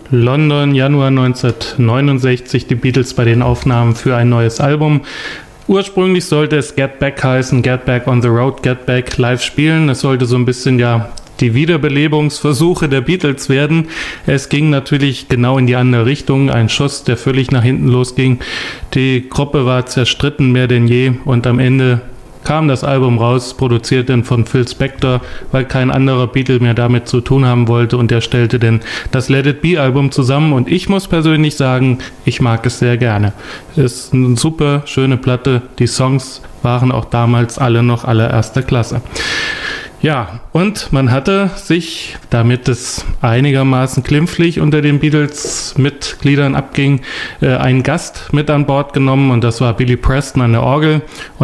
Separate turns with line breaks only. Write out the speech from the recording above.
London, Januar 1969, die Beatles bei den Aufnahmen für ein neues Album. Ursprünglich sollte es Get Back heißen, Get Back on the Road, Get Back live spielen. Es sollte so ein bisschen die Wiederbelebungsversuche der Beatles werden. Es ging natürlich genau in die andere Richtung. Ein Schuss, der völlig nach hinten losging. Die Gruppe war zerstritten mehr denn je und am Ende kam das Album raus, produziert dann von Phil Spector, weil kein anderer Beatle mehr damit zu tun haben wollte und er stellte dann das Let It Be Album zusammen und ich muss persönlich sagen, ich mag es sehr gerne. Es ist eine super schöne Platte, die Songs waren auch damals alle noch allererster Klasse. Ja, und man hatte sich, damit es einigermaßen glimpflich unter den Beatles-Mitgliedern abging, einen Gast mit an Bord genommen und das war Billy Preston an der Orgel.